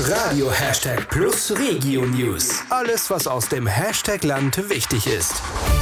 Radio #plus Regio News. Alles, was aus dem Hashtag-Land wichtig ist.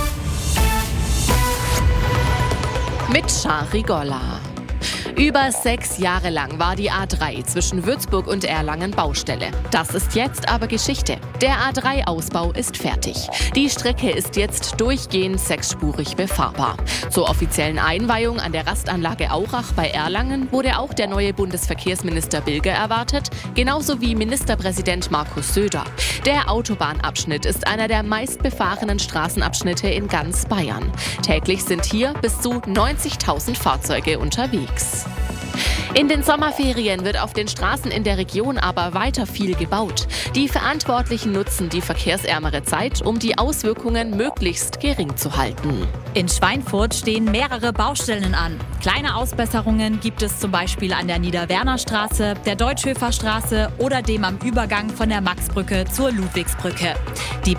Mit Shari Golla. Über 6 Jahre lang war die A3 zwischen Würzburg und Erlangen Baustelle. Das ist jetzt aber Geschichte. Der A3-Ausbau ist fertig. Die Strecke ist jetzt durchgehend 6-spurig befahrbar. Zur offiziellen Einweihung an der Rastanlage Aurach bei Erlangen wurde auch der neue Bundesverkehrsminister Bilger erwartet, genauso wie Ministerpräsident Markus Söder. Der Autobahnabschnitt ist einer der meistbefahrenen Straßenabschnitte in ganz Bayern. Täglich sind hier bis zu 90.000 Fahrzeuge unterwegs. In den Sommerferien wird auf den Straßen in der Region aber weiter viel gebaut. Die Verantwortlichen nutzen die verkehrsärmere Zeit, um die Auswirkungen möglichst gering zu halten. In Schweinfurt stehen mehrere Baustellen an. Kleine Ausbesserungen gibt es zum Beispiel an der Niederwernerstraße, der Deutschhöferstraße oder dem am Übergang von der Maxbrücke zur Ludwigsbrücke. Die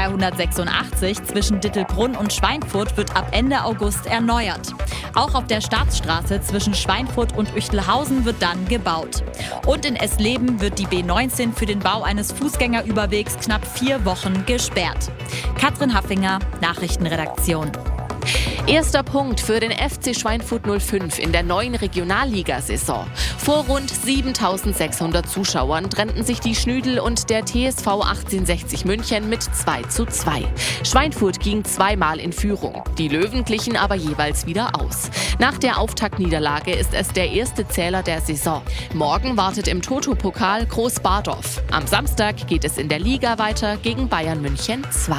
B286 zwischen Dittelbrunn und Schweinfurt wird ab Ende August erneuert. Auch auf der Staatsstraße zwischen Schweinfurt und Uechtelhausen wird dann gebaut. Und in Esleben wird die B19 für den Bau eines Fußgängerüberwegs knapp 4 Wochen gesperrt. Katrin Haffinger, Nachrichtenredaktion. Erster Punkt für den FC Schweinfurt 05 in der neuen Regionalligasaison. Vor rund 7.600 Zuschauern trennten sich die Schnüdel und der TSV 1860 München mit 2:2. Schweinfurt ging zweimal in Führung. Die Löwen glichen aber jeweils wieder aus. Nach der Auftaktniederlage ist es der erste Zähler der Saison. Morgen wartet im Toto-Pokal Groß-Bardorf. Am Samstag geht es in der Liga weiter gegen Bayern München 2.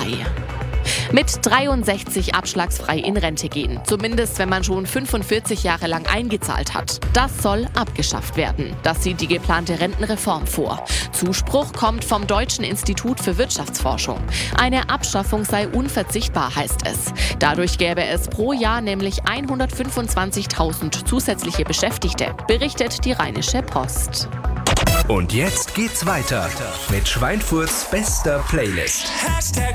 Mit 63 abschlagsfrei in Rente gehen, zumindest wenn man schon 45 Jahre lang eingezahlt hat. Das soll abgeschafft werden. Das sieht die geplante Rentenreform vor. Zuspruch kommt vom Deutschen Institut für Wirtschaftsforschung. Eine Abschaffung sei unverzichtbar, heißt es. Dadurch gäbe es pro Jahr nämlich 125.000 zusätzliche Beschäftigte, berichtet die Rheinische Post. Und jetzt geht's weiter mit Schweinfurts bester Playlist.